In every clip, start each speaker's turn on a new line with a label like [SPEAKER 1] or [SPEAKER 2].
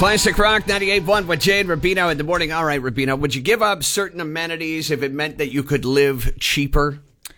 [SPEAKER 1] Classic Rock 98.1 with Jay and Rubino in the morning. All right, Rubino, would you give up certain amenities if it meant that you could live cheaper?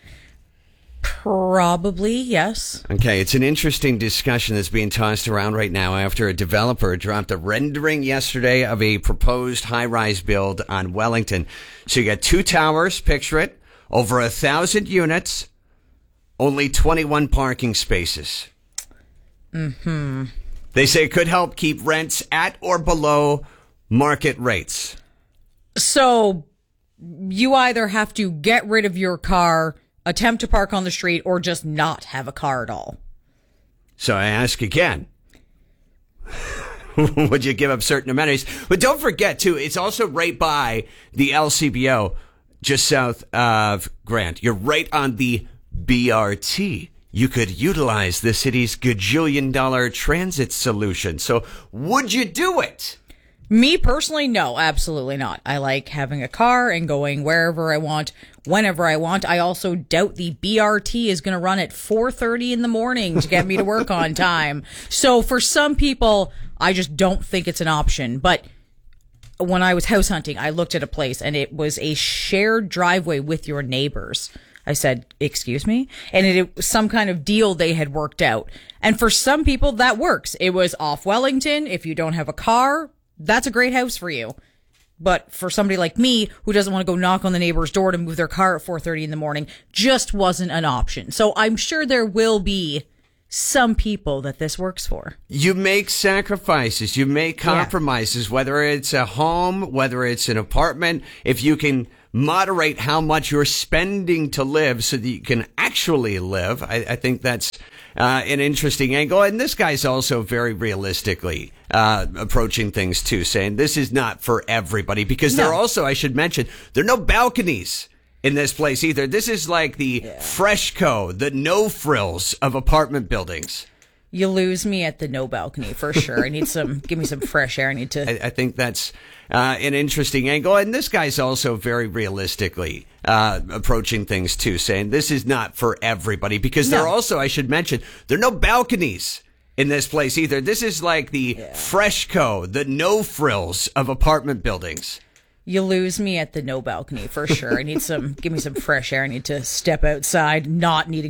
[SPEAKER 2] Probably, yes.
[SPEAKER 1] Okay, it's an interesting discussion that's being tossed around right now after a developer dropped a rendering yesterday of a proposed high-rise build on Wellington. So you got 2 towers, picture it, over 1,000 units, only 21 parking spaces.
[SPEAKER 2] Mm-hmm.
[SPEAKER 1] They say it could help keep rents at or below market rates.
[SPEAKER 2] So you either have to get rid of your car, attempt to park on the street, or just not have a car at all.
[SPEAKER 1] So I ask again, would you give up certain amenities? But don't forget, too, it's also right by the LCBO, just south of Grant. You're right on the BRT. You could utilize the city's gajillion-dollar transit solution. So would you do it?
[SPEAKER 2] Me personally, no, absolutely not. I like having a car and going wherever I want, whenever I want. I also doubt the BRT is going to run at 4:30 in the morning to get me to work on time. So for some people, I just don't think it's an option. But when I was house hunting, I looked at a place and it was a shared driveway with your neighbors. I said, excuse me? And it was some kind of deal they had worked out. And for some people, that works. It was off Wellington. If you don't have a car, that's a great house for you. But for somebody like me, who doesn't want to go knock on the neighbor's door to move their car at 4:30 in the morning, just wasn't an option. So I'm sure there will be some people that this works for.
[SPEAKER 1] You make sacrifices. You make compromises, whether it's a home, whether it's an apartment. If you can moderate how much you're spending to live so that you can actually live, I think that's an interesting angle. And this guy's also very realistically approaching things, too, saying this is not for everybody. Because there are also, I should mention, there are no balconies in this place either. This is like the Freshco, the no frills of apartment buildings.
[SPEAKER 2] You lose me at the no balcony for sure. I need give me some fresh air.
[SPEAKER 1] I think that's an interesting angle. And this guy's also very realistically approaching things, too, saying this is not for everybody. Because there are also, I should mention, there are no balconies in this place either. This is like the Freshco, the no frills of apartment buildings.
[SPEAKER 2] You lose me at the no balcony for sure. I need give me some fresh air. I need to step outside, not needing